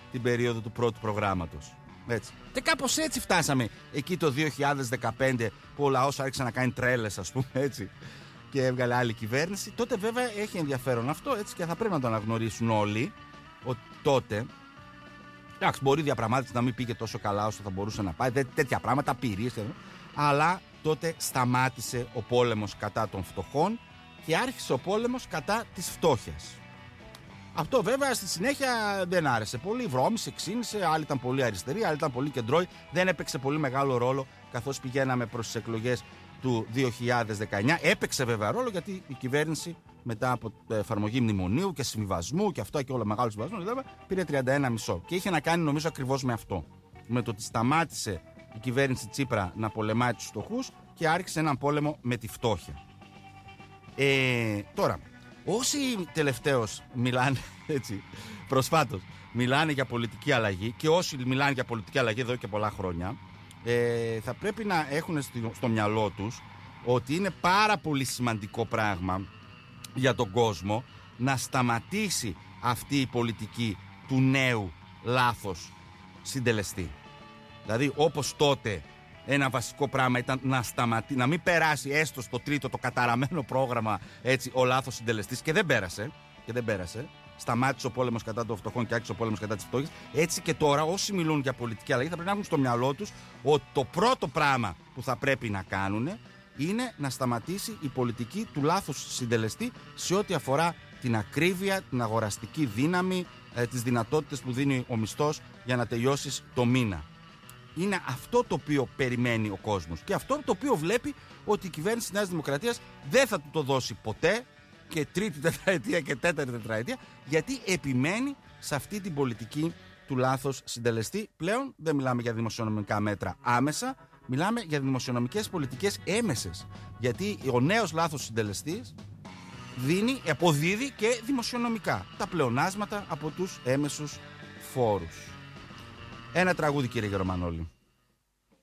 την περίοδο του πρώτου προγράμματος. Έτσι. Και κάπως έτσι φτάσαμε εκεί το 2015 που ο λαός άρχισε να κάνει τρέλες, ας πούμε, έτσι, και έβγαλε άλλη κυβέρνηση. Τότε βέβαια έχει ενδιαφέρον αυτό, έτσι, και θα πρέπει να το αναγνωρίσουν όλοι ότι τότε, εντάξει, μπορεί η διαπραγμάτευση να μην πήγε τόσο καλά όσο θα μπορούσε να πάει, τέτοια πράγματα, απειρίες, αλλά τότε σταμάτησε ο πόλεμος κατά των φτωχών και άρχισε ο πόλεμος κατά της φτώχειας. Αυτό βέβαια στη συνέχεια δεν άρεσε πολύ, βρώμησε, ξύνησε, άλλοι ήταν πολύ αριστεροί, άλλοι ήταν πολύ κεντρώοι, δεν έπαιξε πολύ μεγάλο ρόλο καθώς πηγαίναμε προς τις εκλογές του 2019. Έπαιξε βέβαια ρόλο γιατί η κυβέρνηση μετά από εφαρμογή μνημονίου και συμβιβασμού και αυτό και όλα μεγάλο συμβιβασμό πήρε 31,5. Και είχε να κάνει νομίζω ακριβώς με αυτό. Με το ότι σταμάτησε η κυβέρνηση Τσίπρα να πολεμάει τους φτωχούς και άρχισε έναν πόλεμο με τη φτώχεια. Τώρα, όσοι τελευταίως μιλάνε, έτσι, προσφάτως μιλάνε για πολιτική αλλαγή και όσοι μιλάνε για πολιτική αλλαγή εδώ και πολλά χρόνια, θα πρέπει να έχουν στο μυαλό τους ότι είναι πάρα πολύ σημαντικό πράγμα για τον κόσμο να σταματήσει αυτή η πολιτική του νέου λάθος συντελεστή. Δηλαδή όπως τότε ένα βασικό πράγμα ήταν να μην περάσει έστω στο τρίτο το καταραμένο πρόγραμμα, έτσι, ο λάθος συντελεστής, και δεν πέρασε. Σταμάτησε ο πόλεμος κατά των φτωχών και άρχισε ο πόλεμος κατά της φτώχειας. Έτσι και τώρα όσοι μιλούν για πολιτική αλλαγή θα πρέπει να έχουν στο μυαλό τους ότι το πρώτο πράγμα που θα πρέπει να κάνουν είναι να σταματήσει η πολιτική του λάθους συντελεστή σε ό,τι αφορά την ακρίβεια, την αγοραστική δύναμη, τις δυνατότητες που δίνει ο μισθός για να τελειώσεις το μήνα. Είναι αυτό το οποίο περιμένει ο κόσμος και αυτό το οποίο βλέπει ότι η κυβέρνηση της Νέας Δημοκρατίας δεν θα του το δώσει ποτέ, και τρίτη τετραετία και τέταρτη τετραετία, γιατί επιμένει σε αυτή την πολιτική του λάθος συντελεστή. Πλέον δεν μιλάμε για δημοσιονομικά μέτρα άμεσα, μιλάμε για δημοσιονομικές πολιτικές έμεσες, γιατί ο νέος λάθος συντελεστής αποδίδει και δημοσιονομικά τα πλεονάσματα από τους έμεσους φόρους. Ένα τραγούδι, κύριε Γερομανόλη.